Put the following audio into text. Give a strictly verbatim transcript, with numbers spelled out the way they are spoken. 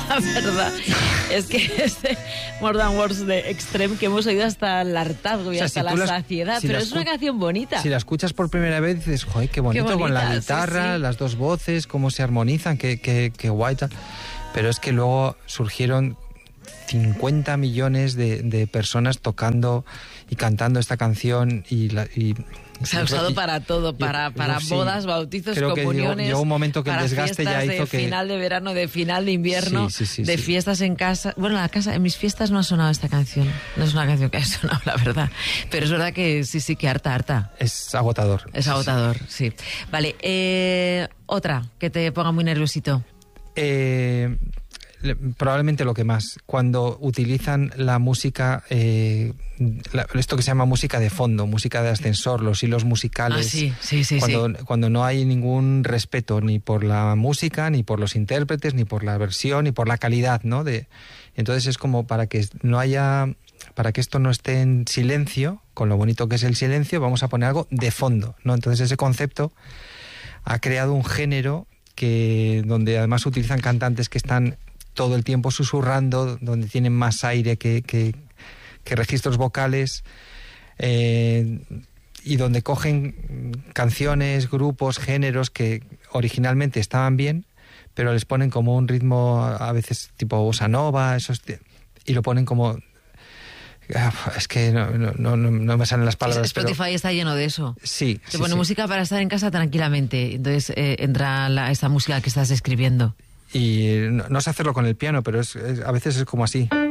La verdad es que este More Than Words de Extreme que hemos oído hasta el hartazgo y o sea, hasta si la saciedad, si pero es una canción bonita. Si la escuchas por primera vez dices, joder, qué bonito, qué bonita, con la guitarra, sí, sí. las dos voces, cómo se armonizan, qué, qué, qué guay tal. Pero es que luego surgieron cincuenta millones de, de personas tocando y cantando esta canción y... La, y se ha usado y, para todo, para, yo, para yo, bodas, sí, bautizos, comuniones, llegó, llegó un momento que el desgaste ya hizo de que... final de verano, de final de invierno, sí, sí, sí, de sí. fiestas en casa. Bueno, en la casa, en mis fiestas no ha sonado esta canción. No es una canción que ha sonado, la verdad. Pero es verdad que sí, sí, que harta, harta. Es agotador. Es agotador, sí. sí. Vale, eh, otra que te ponga muy nerviosito. Eh... Probablemente lo que más, cuando utilizan la música, eh, la, esto que se llama música de fondo, música de ascensor, los hilos musicales, ah, sí, sí, sí, cuando, sí. cuando no hay ningún respeto ni por la música, ni por los intérpretes, ni por la versión, ni por la calidad, ¿no? De, entonces es como para que no haya, para que esto no esté en silencio, con lo bonito que es el silencio, vamos a poner algo de fondo, ¿no? Entonces ese concepto ha creado un género que donde además utilizan cantantes que están todo el tiempo susurrando, donde tienen más aire que, que, que registros vocales, eh, y donde cogen canciones, grupos, géneros que originalmente estaban bien, pero les ponen como un ritmo a veces tipo bossa nova, esos, y lo ponen como... Es que no, no, no, no me salen las palabras. Spotify pero... está lleno de eso. Sí. Te sí, pone sí. música para estar en casa tranquilamente, entonces eh, entra la, esta música que estás escribiendo. Y no, no sé hacerlo con el piano, pero es, es, a veces es como así.